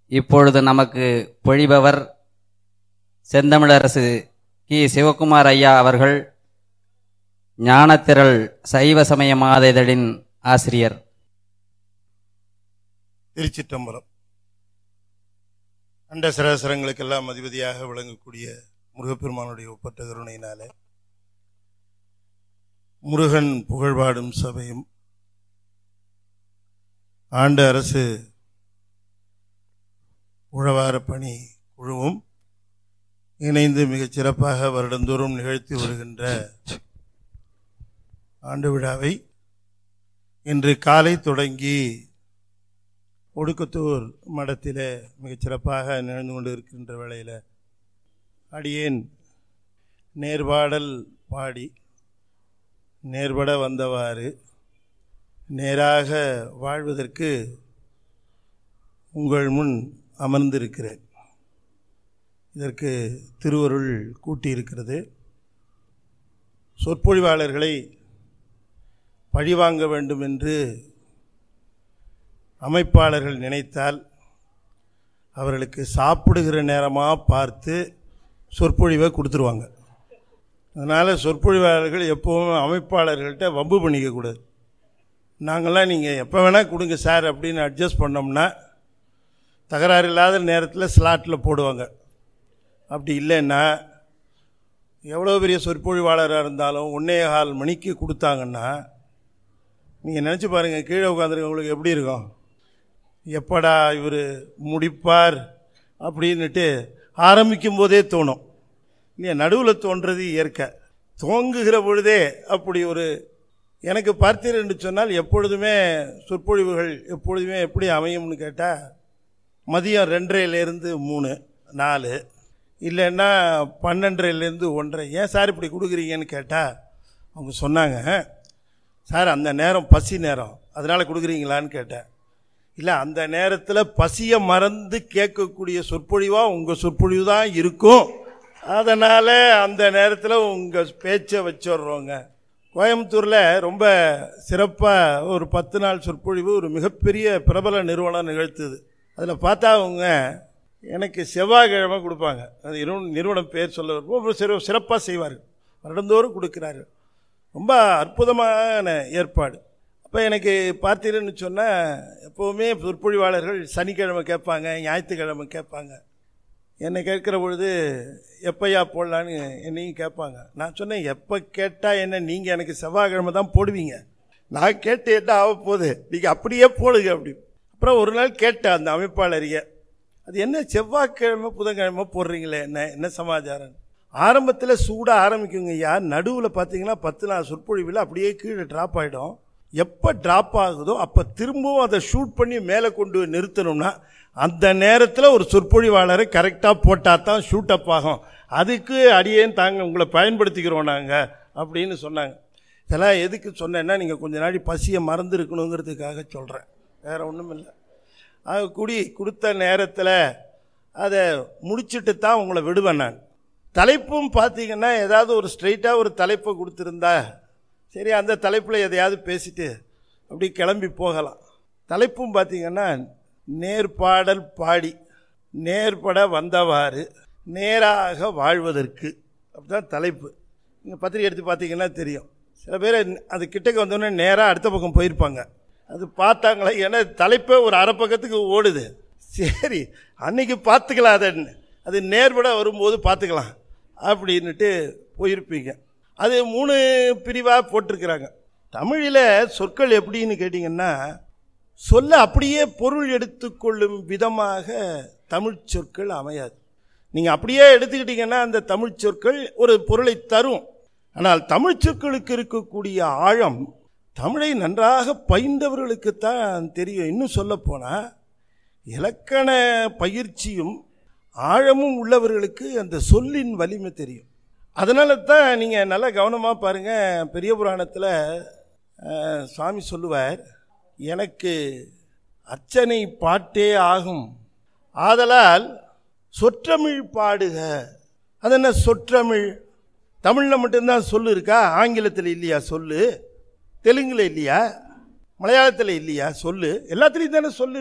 இப்பொழுது நமக்கு பொழிபவர் செந்தமிழரசு கி. சிவகுமார் ஐயா அவர்கள், ஞானத்திரள் சைவ சமய மாத இதழின் ஆசிரியர். திருச்சிற்றம்பலம். அண்ட சராசரங்களுக்கெல்லாம் அதிபதியாக விளங்கக்கூடிய முருகப்பெருமானுடைய ஒப்பற்ற கருணையினாலே முருகன் புகழ்பாடும் சபையும் ஆண்ட அரசு உழவார பணி குழுவும் இணைந்து மிகச் சிறப்பாக வருடந்தோறும் நிகழ்த்தி வருகின்ற ஆண்டு விழாவை இன்று காலை தொடங்கி ஒடுக்கத்தூர் மடத்திலே மிகச் சிறப்பாக நிகழ்ந்து கொண்டு இருக்கின்ற வேளையில் அடியேன் நேர்பாடல் பாடி நேர்பட வந்தவாறு நேராக வாழ்வதற்கு உங்கள் முன் அமர்ந்திருக்கிறேன். இதற்கு திருவருள் கூட்டியிருக்கிறது. சொற்பொழிவாளர்களை பழிவாங்க வேண்டும் என்று அமைப்பாளர்கள் நினைத்தால் அவர்களுக்கு சாப்பிடுகிற நேரமாக பார்த்து சொற்பொழிவை கொடுத்துருவாங்க. அதனால் சொற்பொழிவாளர்கள் எப்போவும் அமைப்பாளர்கள்ட்ட வம்பு பண்ணிக்கக்கூடாது. நாங்கள்லாம் நீங்கள் எப்போ வேணால் கொடுங்க சார் அப்படின்னு அட்ஜஸ்ட் பண்ணோம்னா தகராறு இல்லாத நேரத்தில் ஸ்லாட்டில் போடுவாங்க. அப்படி இல்லைன்னா எவ்வளோ பெரிய சொற்பொழிவாளராக இருந்தாலும் 1:15 மணிக்கு கொடுத்தாங்கன்னா நீங்கள் நினச்சி பாருங்கள், கீழே உட்காந்துருக்கவங்களுக்கு எப்படி இருக்கும்? எப்படா இவர் முடிப்பார் அப்படின்னுட்டு ஆரம்பிக்கும் போதே தோணும் இல்லையா? நடுவில் தோன்றது இயற்கை. துவங்குகிற பொழுதே அப்படி ஒரு எனக்கு பார்த்தீர் என்று சொன்னால் எப்பொழுதுமே சொற்பொழிவுகள் எப்பொழுதுமே எப்படி அமையும்னு கேட்டால் மதியம் 2:30லேருந்து 3, 4 இல்லைன்னா 12:30லேருந்து 1:30. ஏன் சார் இப்படி கொடுக்குறீங்கன்னு கேட்டால் அவங்க சொன்னாங்க, சார் அந்த நேரம் பசி நேரம் அதனால் கொடுக்குறீங்களான்னு கேட்டேன். இல்லை, அந்த நேரத்தில் பசியை மறந்து கேட்கக்கூடிய சொற்பொழிவாக உங்கள் சொற்பொழிவு தான் இருக்கும், அதனால் அந்த நேரத்தில் உங்கள் பேச்சை வச்சிடுறோங்க. கோயம்புத்தூரில் ரொம்ப சிறப்பாக ஒரு 10 நாள் சொற்பொழிவு ஒரு மிகப்பெரிய பிரபல நிறுவனம் நிகழ்த்துது. அதில் பார்த்தா அவங்க எனக்கு செவ்வாய்க்கிழமை கொடுப்பாங்க. அது நிறுவனம் பேர் சொல்ல ரொம்ப சிறப்பாக செய்வார்கள், வருடந்தோறும் கொடுக்குறார்கள். ரொம்ப அற்புதமான ஏற்பாடு. அப்போ எனக்கு பார்த்தீங்கன்னு சொன்னால் எப்போவுமே சொற்பொழிவாளர்கள் சனிக்கிழமை கேட்பாங்க, ஞாயிற்றுக்கிழமை கேட்பாங்க. என்னை கேட்குற பொழுது எப்பையா போடலான்னு என்னையும் கேட்பாங்க. நான் சொன்னேன், எப்போ கேட்டால் என்ன, நீங்கள் எனக்கு செவ்வாய்க்கிழமை தான் போடுவீங்க, நான் கேட்டு என்ன ஆக போகுது, நீங்கள் அப்படியே போடுங்க அப்படி. அப்புறம் ஒரு நாள் கேட்டேன் அந்த அமைப்பாளரிய, அது என்ன செவ்வாய்க்கிழமை புதன்கிழமை போடுறீங்களே, என்ன சமாச்சாரம்? ஆரம்பத்தில் சூடாக ஆரம்பிக்குங்க ஐயா, நடுவில் பார்த்தீங்கன்னா 10 நாள் சொற்பொழிவில் அப்படியே கீழே ட்ராப் ஆகிடும். எப்போ ட்ராப் ஆகுதோ அப்போ திரும்பவும் அதை ஷூட் பண்ணி மேலே கொண்டு நிறுத்தணும்னா அந்த நேரத்தில் ஒரு சொற்பொழிவாளரை கரெக்டாக போட்டால் தான் ஷூட் அப் ஆகும். அதுக்கு அடியேன் தாங்க உங்களை பயன்படுத்திக்கிறோம் நாங்கள் அப்படின்னு சொன்னாங்க. இதெல்லாம் எதுக்கு சொன்னேன்னா, நீங்கள் கொஞ்ச நாள் பசியை மறந்து இருக்கணுங்கிறதுக்காக சொல்கிறேன், வேறு ஒன்றும் இல்லை. அது கொடுத்த நேரத்தில் அதை முடிச்சுட்டு தான் உங்களை விடுவேன் நான். தலைப்பும் பார்த்தீங்கன்னா ஏதாவது ஒரு ஸ்ட்ரைட்டாக ஒரு தலைப்பை கொடுத்துருந்தா சரி, அந்த தலைப்பில் எதையாவது பேசிட்டு அப்படி கிளம்பி போகலாம். தலைப்பும் பார்த்தீங்கன்னா நேர்பாடல் பாடி நேர்பட வந்தவாறு நேராக வாழ்வதற்கு, அப்படிதான் தலைப்பு. நீங்கள் பத்திரிகை எடுத்து பார்த்தீங்கன்னா தெரியும். சில பேர் அது கிட்டக்கு வந்தோடனே நேராக அடுத்த பக்கம் போயிருப்பாங்க. அது பார்த்தாங்களா, ஏன்னா தலைப்பே ஒரு அரை பக்கத்துக்கு ஓடுது. சரி, அன்னைக்கு பார்த்துக்கலாம், அது நேர்பட வரும்போது பார்த்துக்கலாம் அப்படின்ட்டு போயிருப்பீங்க. அது 3 பிரிவாக போட்டிருக்கிறாங்க. தமிழில் சொற்கள் எப்படின்னு கேட்டிங்கன்னா, சொல்ல அப்படியே பொருள் எடுத்துக்கொள்ளும் விதமாக தமிழ் சொற்கள் அமையாது. நீங்கள் அப்படியே எடுத்துக்கிட்டிங்கன்னா அந்த தமிழ் சொற்கள் ஒரு பொருளை தரும். ஆனால் தமிழ் சொற்களுக்கு இருக்கக்கூடிய ஆழம் தமிழை நன்றாக பயின்றவர்களுக்குத்தான் தெரியும். இன்னும் சொல்லப்போனால் இலக்கண பயிற்சியும் ஆழமும் உள்ளவர்களுக்கு அந்த சொல்லின் வலிமை தெரியும். அதனால தான் நீங்கள் நல்லா கவனமாக பாருங்கள், பெரிய புராணத்தில் சுவாமி சொல்லுவார், எனக்கு அர்ச்சனை பாட்டே ஆகும், ஆதலால் சொற்றமிழ் பாடுக. அது என்ன சொற்றமிழ்? தமிழில் மட்டும்தான் சொல்லு இருக்கா? ஆங்கிலத்தில் இல்லையா சொல்லு? தெலுங்கில் இல்லையா? மலையாளத்தில் இல்லையா சொல்லு? எல்லாத்துலேயும் தானே சொல்லு